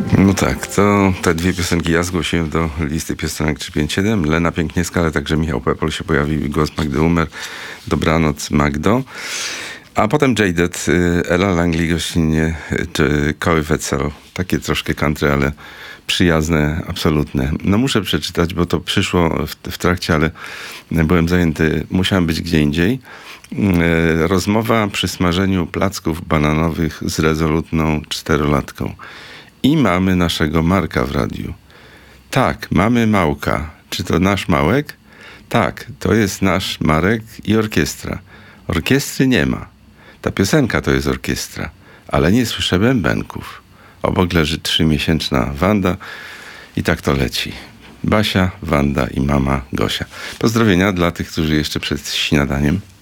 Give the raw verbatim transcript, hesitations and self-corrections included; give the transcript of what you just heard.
No tak, to te dwie piosenki ja zgłosiłem do listy piosenek trzysta pięćdziesiąt siedem. Lena Piękniewska, ale także Michał Pepol się pojawił i głos Magdy Umer. Dobranoc, Magdo. A potem Jaded, Ella Langley gościnnie, czy Corey Wetzel. Takie troszkę country, ale przyjazne, absolutne. No muszę przeczytać, bo to przyszło w, w trakcie, ale byłem zajęty. Musiałem być gdzie indziej. Rozmowa przy smażeniu placków bananowych z rezolutną czterolatką. I mamy naszego Marka w radiu. Tak, mamy Małka. Czy to nasz Małek? Tak, to jest nasz Marek i orkiestra. Orkiestry nie ma. Ta piosenka to jest orkiestra, ale nie słyszę bębenków. Obok leży trzymiesięczna Wanda i tak to leci. Basia, Wanda i mama Gosia. Pozdrowienia dla tych, którzy jeszcze przed śniadaniem